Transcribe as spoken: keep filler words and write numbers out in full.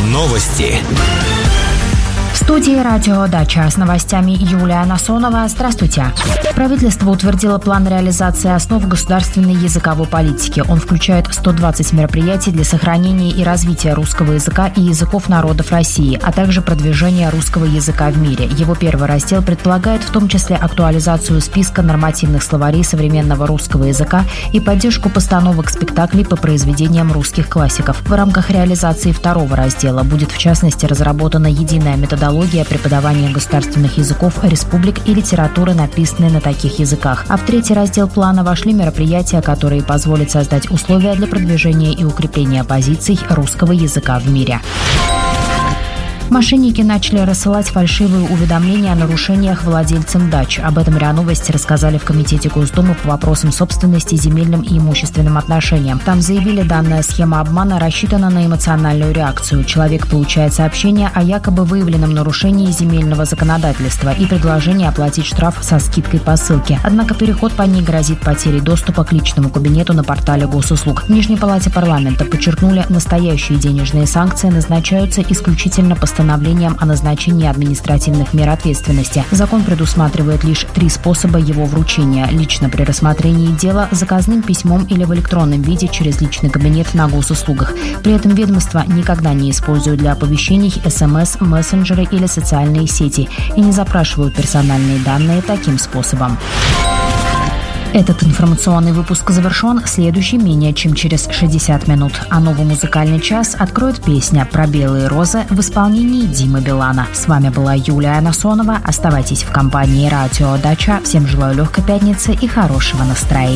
Новости. В студии «Радио Дача» с новостями Юлия Насонова. Здравствуйте. Правительство утвердило план реализации основ государственной языковой политики. Он включает сто двадцать мероприятий для сохранения и развития русского языка и языков народов России, а также продвижения русского языка в мире. Его первый раздел предполагает в том числе актуализацию списка нормативных словарей современного русского языка и поддержку постановок спектаклей по произведениям русских классиков. В рамках реализации второго раздела будет в частности разработана единая методология преподавания государственных языков республик и литературы, написанной на таких языках. А в третий раздел плана вошли мероприятия, которые позволят создать условия для продвижения и укрепления позиций русского языка в мире. Мошенники начали рассылать фальшивые уведомления о нарушениях владельцам дач. Об этом РИА Новости рассказали в Комитете Госдумы по вопросам собственности, земельным и имущественным отношениям. Там заявили, данная схема обмана рассчитана на эмоциональную реакцию. Человек получает сообщение о якобы выявленном нарушении земельного законодательства и предложение оплатить штраф со скидкой по ссылке. Однако переход по ней грозит потерей доступа к личному кабинету на портале госуслуг. В Нижней палате парламента подчеркнули, настоящие денежные санкции назначаются исключительно постановлением постановлением о назначении административных мер ответственности. Закон предусматривает лишь три способа его вручения: лично при рассмотрении дела, заказным письмом или в электронном виде через личный кабинет на госуслугах. При этом ведомство никогда не использует для оповещений СМС, мессенджеры или социальные сети и не запрашивают персональные данные таким способом. Этот информационный выпуск завершен, следующий менее чем через шестьдесят минут. А новый музыкальный час откроет песня про белые розы в исполнении Димы Билана. С вами была Юлия Насонова. Оставайтесь в компании «Радио Дача». Всем желаю легкой пятницы и хорошего настроения.